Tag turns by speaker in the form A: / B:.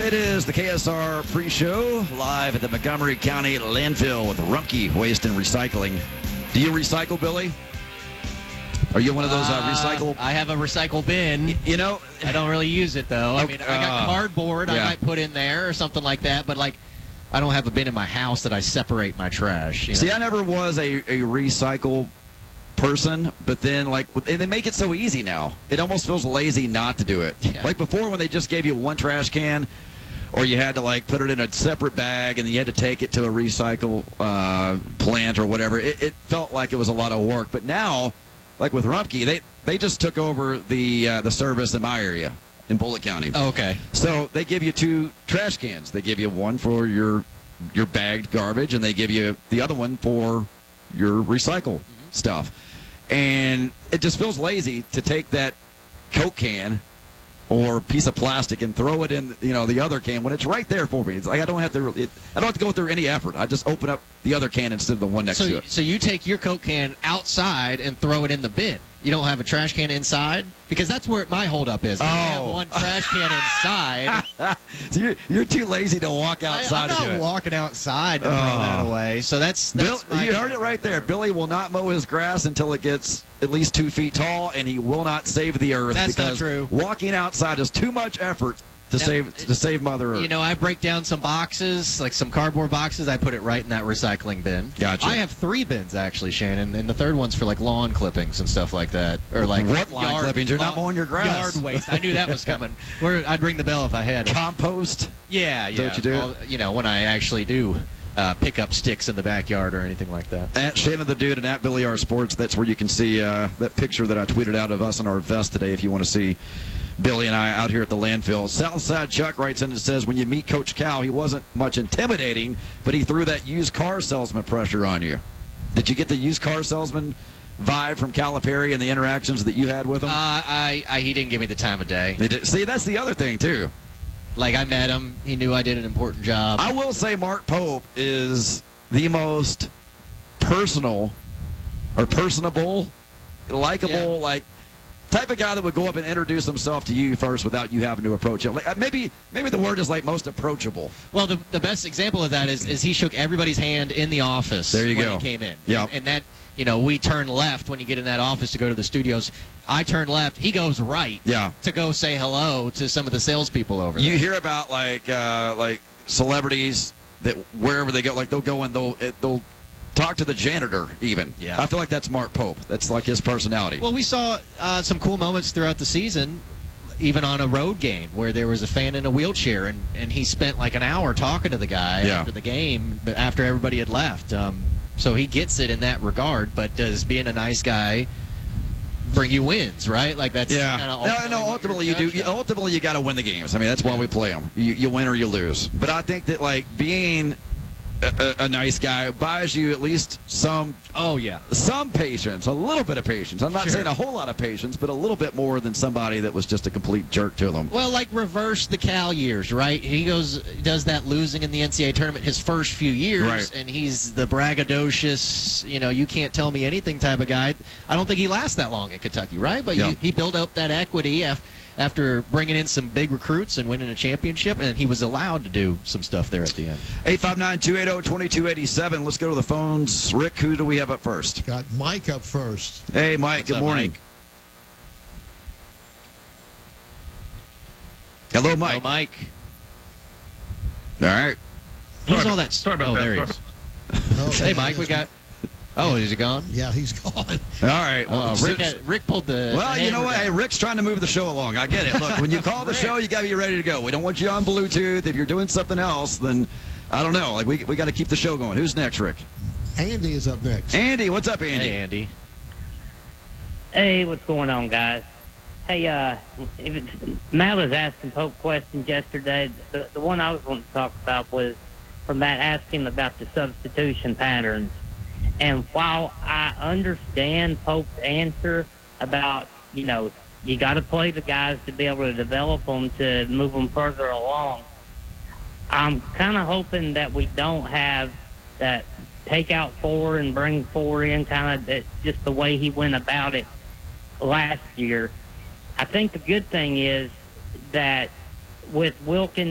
A: It is the KSR pre-show live at the Montgomery County Landfill with Rumpke Waste and Recycling. Do you recycle, Billy? Are you one of those recycle?
B: I have a recycle bin.
A: You know,
B: I don't really use it though. I mean, I got cardboard I might put in there or something like that, but like, I don't have a bin in my house that I separate my trash. You know?
A: See, I never was a recycle person, but then they make it so easy now. It almost feels lazy not to do it.
B: Yeah.
A: Like before, when they just gave you one trash can, or you had to put it in a separate bag and then you had to take it to a recycle plant or whatever. It felt like it was a lot of work. But now, like with Rumpke, they just took over the service in my area in Bullitt County.
B: Oh, okay.
A: So they give you 2 trash cans. They give you one for your bagged garbage, and they give you the other one for your recycle stuff. And it just feels lazy to take that Coke can or piece of plastic and throw it in, the other can when it's right there for me. It's like I don't have to go through any effort. I just open up the other can instead of the one next to it.
B: So you take your Coke can outside and throw it in the bin. You don't have a trash can inside? Because that's where my holdup is. I have one trash can inside.
A: So you're too lazy to walk outside to do it.
B: I'm not walking outside to throw that away. So that's
A: you heard it right there. Billy will not mow his grass until it gets at least 2 feet tall, and he will not save the earth.
B: That's
A: because
B: not true.
A: Walking outside is too much effort to save Mother Earth.
B: I break down some boxes, like some cardboard boxes. I put it right in that recycling bin.
A: Gotcha.
B: I have 3 bins, actually, Shannon, and the third one's for, lawn clippings and stuff like that. Or,
A: what lawn clippings? You're not mowing your grass.
B: Yard waste. I knew that was coming. I'd ring the bell if I had it.
A: Compost?
B: Yeah.
A: Is that what you do?
B: Well, when I actually do pick up sticks in the backyard or anything like that.
A: At Shannon the Dude and at Billy R Sports, that's where you can see that picture that I tweeted out of us in our vest today if you want to see Billy and I out here at the landfill. Southside Chuck writes in and says, when you meet Coach Cal, he wasn't much intimidating, but he threw that used car salesman pressure on you. Did you get the used car salesman vibe from Calipari and the interactions that you had with him?
B: He didn't give me the time of day.
A: See, that's the other thing, too.
B: I met him. He knew I did an important job.
A: I will say Mark Pope is the most personal or personable, likable, type of guy that would go up and introduce himself to you first without you having to approach him. Maybe the word is most approachable.
B: Well, the best example of that is he shook everybody's hand in the office.
A: There you
B: when
A: go.
B: He came in.
A: Yeah.
B: And that, we turn left when you get in that office to go to the studios. I turn left. He goes right.
A: Yeah.
B: To go say hello to some of the salespeople over there.
A: You hear about celebrities that wherever they go, they'll go and they'll talk to the janitor even.
B: Yeah.
A: I feel like that's Mark Pope. That's his personality.
B: Well, we saw some cool moments throughout the season, even on a road game, where there was a fan in a wheelchair, and he spent an hour talking to the guy after the game, after everybody had left. So he gets it in that regard, but does being a nice guy bring you wins, right? That's
A: No, ultimately you do. Ultimately, you got to win the games. I mean, that's why we play them. You win or you lose. But I think that being a nice guy buys you at least some patience, a little bit of patience. I'm not saying a whole lot of patience, but a little bit more than somebody that was just a complete jerk to them.
B: Well, reverse the Cal years, right? He does that losing in the NCAA tournament his first few years,
A: right.
B: And he's the braggadocious, you can't tell me anything type of guy. I don't think he lasts that long at Kentucky, right? But he built up that equity after bringing in some big recruits and winning a championship, and he was allowed to do some stuff there at the end.
A: 859-280-2287. Let's go to the phones. Rick, who do we have up first?
C: Got Mike up first.
A: Hey, Mike. Good morning.
B: Mike?
A: Hello, Mike.
B: Hello, Mike.
A: All right.
B: Who's all that? Sorry about that. There he is. Hey, Mike, we got... Oh, is he gone?
C: Yeah, he's gone. All
A: right.
B: Well, Rick pulled the...
A: Well, you know what? Hey, Rick's trying to move the show along. I get it. Look, when you call the show, you got to be ready to go. We don't want you on Bluetooth. If you're doing something else, then I don't know. We got to keep the show going. Who's next, Rick?
C: Andy is up next.
A: Andy, what's up, Andy?
B: Hey, Andy.
D: Hey, what's going on, guys? Hey, Matt was asking Pope questions yesterday. The one I was wanting to talk about was from Matt asking about the substitution patterns. And while I understand Pope's answer about, you got to play the guys to be able to develop them to move them further along, I'm kind of hoping that we don't have that take out 4 and bring 4 in, kind of just the way he went about it last year. I think the good thing is that with Wilkins